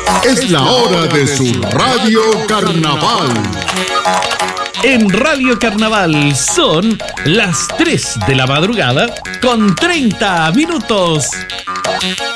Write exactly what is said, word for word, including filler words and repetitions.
Es la hora de su Radio Carnaval. En Radio Carnaval son las tres de la madrugada con treinta minutos.